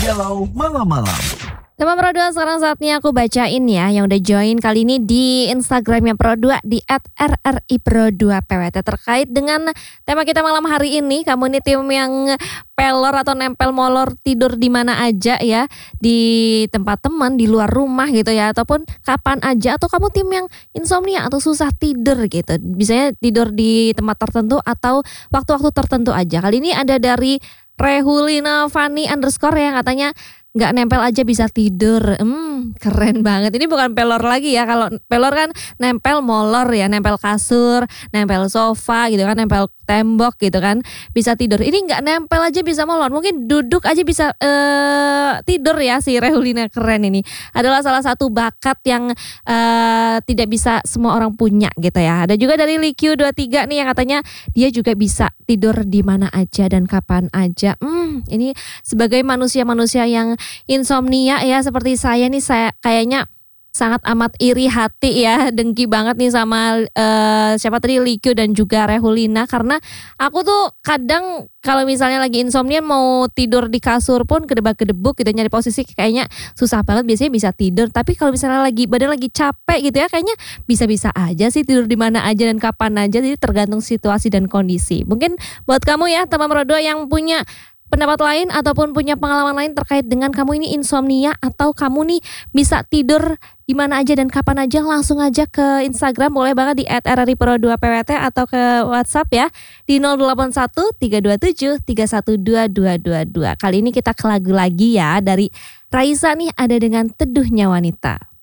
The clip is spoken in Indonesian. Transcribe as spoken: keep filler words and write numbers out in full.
Galau Malam-Malam. Teman Pro dua, sekarang saatnya aku bacain ya yang udah join kali ini di Instagramnya Pro dua di et er er i pro dua p w t terkait dengan tema kita malam hari ini. Kamu ini tim yang pelor atau nempel molor tidur di mana aja ya, di tempat teman, di luar rumah gitu ya, ataupun kapan aja, atau kamu tim yang insomnia atau susah tidur gitu. Biasanya tidur di tempat tertentu atau waktu-waktu tertentu aja. Kali ini ada dari Rehulina Fani underscore yang katanya nggak nempel aja bisa tidur. Hmm, keren banget. Ini bukan pelor lagi ya. Kalau pelor kan nempel molor ya, nempel kasur, nempel sofa gitu kan, nempel tembok gitu kan, bisa tidur. Ini nggak nempel aja bisa molor. Mungkin duduk aja bisa uh, tidur ya si Rehulina. Keren ini. Adalah salah satu bakat yang uh, tidak bisa semua orang punya gitu ya. Ada juga dari Likyu dua puluh tiga nih yang katanya dia juga bisa tidur di mana aja dan kapan aja. Hmm, ini sebagai manusia-manusia yang insomnia ya seperti saya nih, saya kayaknya sangat amat iri hati ya, dengki banget nih sama uh, siapa tadi Likyu dan juga Rehulina, karena aku tuh kadang kalau misalnya lagi insomnia mau tidur di kasur pun kedebak-kedebuk gitu, nyari posisi kayaknya susah banget, biasanya bisa tidur. Tapi kalau misalnya lagi badan lagi capek gitu ya, kayaknya bisa-bisa aja sih tidur di mana aja dan kapan aja, jadi tergantung situasi dan kondisi. Mungkin buat kamu ya teman Pro dua yang punya pendapat lain ataupun punya pengalaman lain terkait dengan kamu ini insomnia atau kamu nih bisa tidur di mana aja dan kapan aja, langsung aja ke Instagram, boleh banget di et er er i pro dua p w t atau ke WhatsApp ya di nol delapan satu tiga dua tujuh tiga satu dua dua dua dua. Kali ini kita ke lagu lagi ya dari Raisa nih, ada dengan Teduhnya Wanita.